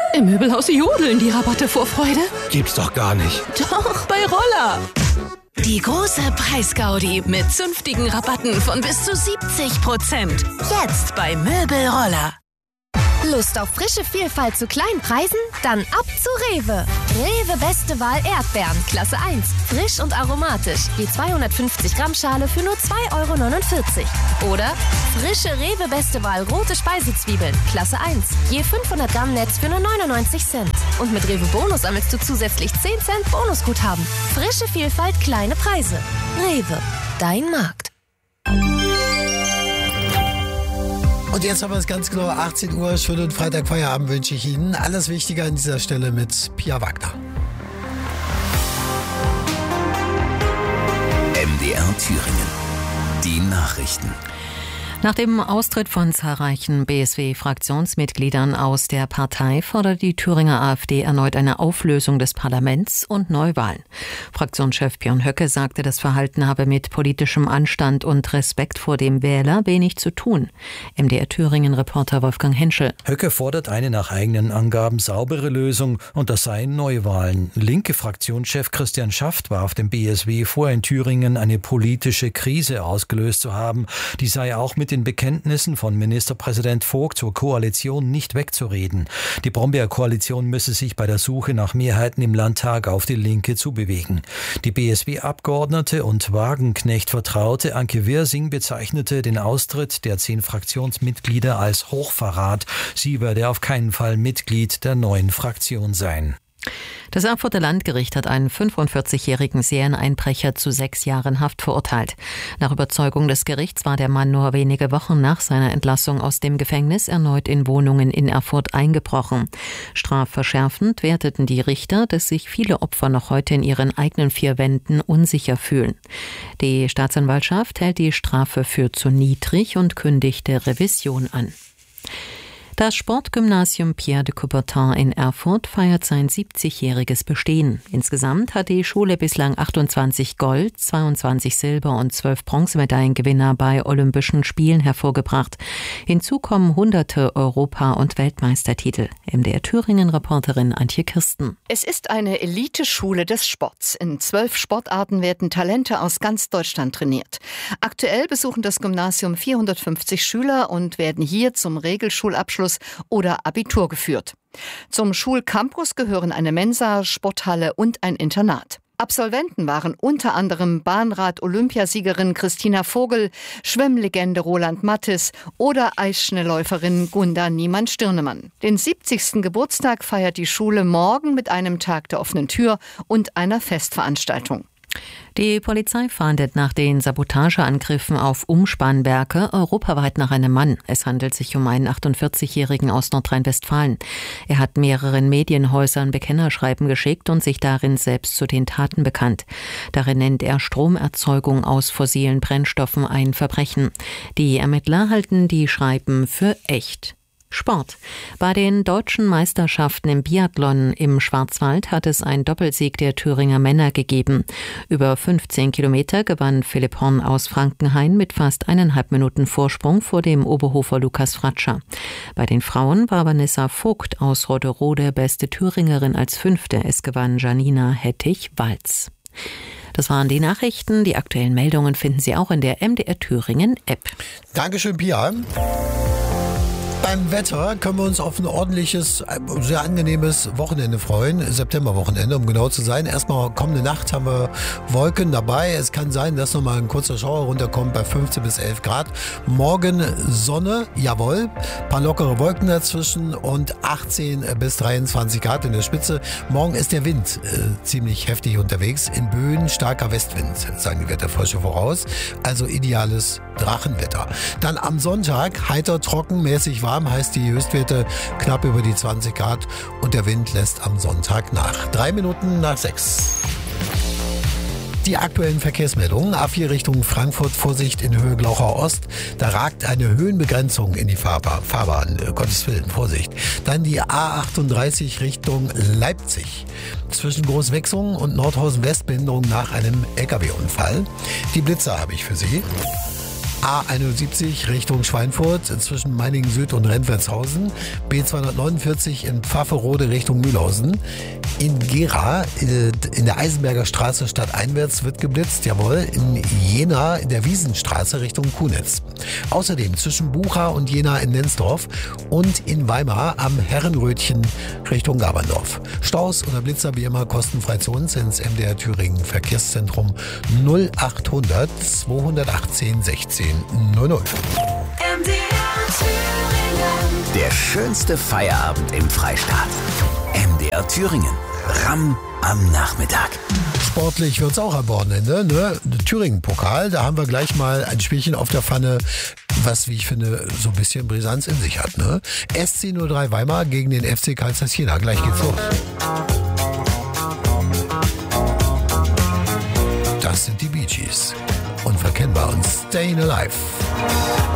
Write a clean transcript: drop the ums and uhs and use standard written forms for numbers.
Im Möbelhaus jodeln die Rabatte vor Freude. Gibt's doch gar nicht. Doch, bei Roller. Die große Preisgaudi mit zünftigen Rabatten von bis zu 70%. Jetzt bei Möbelroller. Lust auf frische Vielfalt zu kleinen Preisen? Dann ab zu Rewe. Rewe Beste Wahl Erdbeeren, Klasse 1. Frisch und aromatisch. Die 250 Gramm Schale für nur 2,49 €. Oder frische Rewe Beste Wahl rote Speisezwiebeln, Klasse 1. Je 500 Gramm Netz für nur 99 Cent. Und mit Rewe Bonus sammelst du zusätzlich 10 Cent Bonusguthaben. Frische Vielfalt, kleine Preise. Rewe, dein Markt. Und jetzt haben wir es ganz genau 18 Uhr. Schönen Freitagfeierabend wünsche ich Ihnen. Alles Wichtige an dieser Stelle mit Pia Wagner. MDR Thüringen. Die Nachrichten. Nach dem Austritt von zahlreichen BSW-Fraktionsmitgliedern aus der Partei fordert die Thüringer AfD erneut eine Auflösung des Parlaments und Neuwahlen. Fraktionschef Björn Höcke sagte, das Verhalten habe mit politischem Anstand und Respekt vor dem Wähler wenig zu tun. MDR Thüringen-Reporter Wolfgang Henschel. Höcke fordert eine nach eigenen Angaben saubere Lösung und das seien Neuwahlen. Linke Fraktionschef Christian Schaft warf dem BSW vor, in Thüringen eine politische Krise ausgelöst zu haben. Die sei auch mit den Bekenntnissen von Ministerpräsident Vogt zur Koalition nicht wegzureden. Die Brombeer-Koalition müsse sich bei der Suche nach Mehrheiten im Landtag auf die Linke zubewegen. Die BSW-Abgeordnete und Wagenknecht-Vertraute Anke Wirsing bezeichnete den Austritt der 10 Fraktionsmitglieder als Hochverrat. Sie werde auf keinen Fall Mitglied der neuen Fraktion sein. Das Erfurter Landgericht hat einen 45-jährigen Serieneinbrecher zu 6 Jahren Haft verurteilt. Nach Überzeugung des Gerichts war der Mann nur wenige Wochen nach seiner Entlassung aus dem Gefängnis erneut in Wohnungen in Erfurt eingebrochen. Strafverschärfend werteten die Richter, dass sich viele Opfer noch heute in ihren eigenen 4 Wänden unsicher fühlen. Die Staatsanwaltschaft hält die Strafe für zu niedrig und kündigte Revision an. Das Sportgymnasium Pierre de Coubertin in Erfurt feiert sein 70-jähriges Bestehen. Insgesamt hat die Schule bislang 28 Gold-, 22 Silber- und 12 Bronzemedaillengewinner bei Olympischen Spielen hervorgebracht. Hinzu kommen hunderte Europa- und Weltmeistertitel. MDR Thüringen-Reporterin Antje Kirsten. Es ist eine Eliteschule des Sports. In 12 Sportarten werden Talente aus ganz Deutschland trainiert. Aktuell besuchen das Gymnasium 450 Schüler und werden hier zum Regelschulabschluss oder Abitur geführt. Zum Schulcampus gehören eine Mensa, Sporthalle und ein Internat. Absolventen waren unter anderem Bahnrad-Olympiasiegerin Christina Vogel, Schwimmlegende Roland Matthes oder Eisschnellläuferin Gunda Niemann-Stirnemann. Den 70. Geburtstag feiert die Schule morgen mit einem Tag der offenen Tür und einer Festveranstaltung. Die Polizei fahndet nach den Sabotageangriffen auf Umspannwerke europaweit nach einem Mann. Es handelt sich um einen 48-Jährigen aus Nordrhein-Westfalen. Er hat mehreren Medienhäusern Bekennerschreiben geschickt und sich darin selbst zu den Taten bekannt. Darin nennt er Stromerzeugung aus fossilen Brennstoffen ein Verbrechen. Die Ermittler halten die Schreiben für echt. Sport. Bei den deutschen Meisterschaften im Biathlon im Schwarzwald hat es einen Doppelsieg der Thüringer Männer gegeben. Über 15 Kilometer gewann Philipp Horn aus Frankenhain mit fast 1,5 Minuten Vorsprung vor dem Oberhofer Lukas Fratscher. Bei den Frauen war Vanessa Vogt aus Roderode beste Thüringerin als 5. Es gewann Janina Hettich-Walz. Das waren die Nachrichten. Die aktuellen Meldungen finden Sie auch in der MDR Thüringen App. Dankeschön, Pia. Beim Wetter können wir uns auf ein ordentliches, sehr angenehmes Wochenende freuen. Septemberwochenende, um genau zu sein. Erstmal kommende Nacht haben wir Wolken dabei. Es kann sein, dass nochmal ein kurzer Schauer runterkommt bei 15 bis 11 Grad. Morgen Sonne, jawohl. Ein paar lockere Wolken dazwischen und 18 bis 23 Grad in der Spitze. Morgen ist der Wind ziemlich heftig unterwegs. In Böen starker Westwind, sagen die Wetterforscher voraus. Also ideales Drachenwetter. Dann am Sonntag heiter, trocken, mäßig warm, heißt die Höchstwerte knapp über die 20 Grad und der Wind lässt am Sonntag nach. 3 Minuten nach 6. Die aktuellen Verkehrsmeldungen. A4 Richtung Frankfurt, Vorsicht in Höhe Glauchau Ost. Da ragt eine Höhenbegrenzung in die Fahrbahn. Gottes Willen, Vorsicht. Dann die A38 Richtung Leipzig. Zwischen Großwechsungen und Nordhausen West Behinderung nach einem LKW-Unfall. Die Blitzer habe ich für Sie. A71 Richtung Schweinfurt zwischen Meiningen Süd und Rentwertshausen. B249 in Pfafferode Richtung Mühlhausen. In Gera, in der Eisenberger Straße stadteinwärts wird geblitzt, jawohl. In Jena in der Wiesenstraße Richtung Kunitz. Außerdem zwischen Bucha und Jena in Nensdorf und in Weimar am Herrenrötchen Richtung Gaberndorf. Staus oder Blitzer wie immer kostenfrei zu uns ins MDR Thüringen Verkehrszentrum 0800 218 16 00. Der schönste Feierabend im Freistaat. MDR Thüringen. Ramm am Nachmittag. Sportlich wird's auch am Wochenende, ne? Thüringen-Pokal, da haben wir gleich mal ein Spielchen auf der Pfanne, was, wie ich finde, so ein bisschen Brisanz in sich hat, ne? SC03 Weimar gegen den FC Karlsruhe Jena. Gleich geht's los. Das sind die Bee Gees. Unverkennbar und Stayin' Alive.